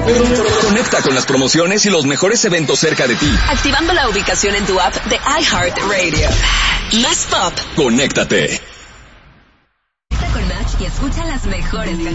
Conecta con las promociones y los mejores eventos cerca de ti. Activando la ubicación en tu app de iHeartRadio. Más pop. Conéctate. Conecta con Match y escucha las mejores canciones.